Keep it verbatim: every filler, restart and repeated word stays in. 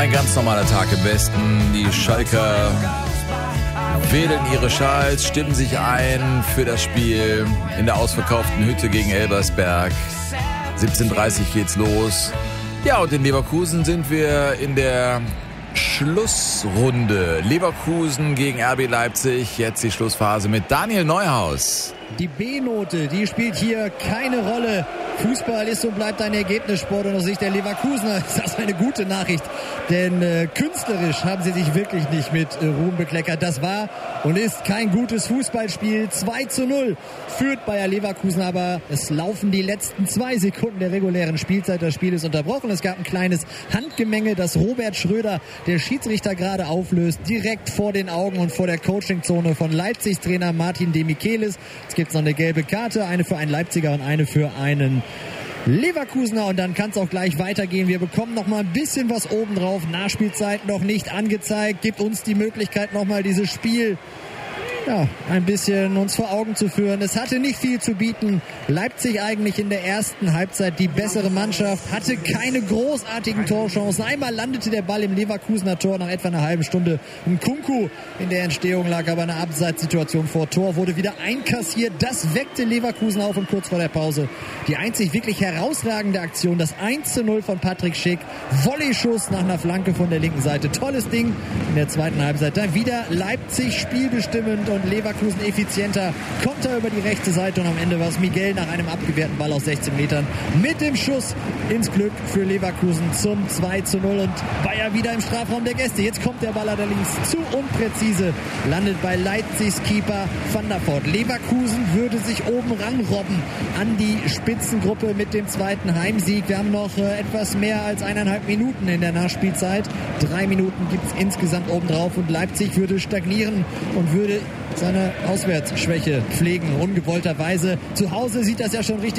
ein ganz normaler Tag im Westen. Die Schalker wählen ihre Schals, stimmen sich ein für das Spiel in der ausverkauften Hütte gegen Elversberg. siebzehn Uhr dreißig geht's los. Ja, und in Leverkusen sind wir in der Schlussrunde. Leverkusen gegen R B Leipzig. Jetzt die Schlussphase mit Daniel Neuhaus. Die B-Note, die spielt hier keine Rolle. Fußball ist und bleibt ein Ergebnissport und aus Sicht der Leverkusener ist das eine gute Nachricht. Denn äh, künstlerisch haben sie sich wirklich nicht mit äh, Ruhm bekleckert. Das war und ist kein gutes Fußballspiel. zwei zu null führt Bayer Leverkusen, aber es laufen die letzten zwei Sekunden der regulären Spielzeit. Das Spiel ist unterbrochen. Es gab ein kleines Handgemenge, das Robert Schröder, der Schiedsrichter, gerade auflöst, direkt vor den Augen und vor der Coachingzone von Leipzigs Trainer Martin de Michelis. Es gibt noch eine gelbe Karte, eine für einen Leipziger und eine für einen Leverkusener, und dann kann es auch gleich weitergehen. Wir bekommen noch mal ein bisschen was obendrauf. Nachspielzeit noch nicht angezeigt. Gibt uns die Möglichkeit, noch mal dieses Spiel ja, ein bisschen uns vor Augen zu führen. Es hatte nicht viel zu bieten. Leipzig eigentlich in der ersten Halbzeit die bessere Mannschaft, hatte keine großartigen Torchancen. Einmal landete der Ball im Leverkusener Tor nach etwa einer halben Stunde. Nkunku in der Entstehung lag aber eine Abseitssituation vor Tor, wurde wieder einkassiert. Das weckte Leverkusen auf, und kurz vor der Pause die einzig wirklich herausragende Aktion, das eins zu null von Patrick Schick. Volley-Schuss nach einer Flanke von der linken Seite. Tolles Ding in der zweiten Halbzeit. Dann wieder Leipzig spielbestimmend und Leverkusen effizienter. Konter über die rechte Seite, und am Ende war es Miguel nach einem abgewehrten Ball aus sechzehn Metern mit dem Schuss ins Glück für Leverkusen zum zwei zu null, und Bayer wieder im Strafraum der Gäste. Jetzt kommt der Ball allerdings zu unpräzise, landet bei Leipzigs Keeper Van der Voort. Leverkusen würde sich oben ranrobben an die Spitzengruppe mit dem zweiten Heimsieg. Wir haben noch äh, etwas mehr als eineinhalb Minuten in der Nachspielzeit. Drei Minuten gibt es insgesamt obendrauf, und Leipzig würde stagnieren und würde seine Auswärtsschwäche pflegen, ungewollterweise. Zu Hause sieht das ja schon richtig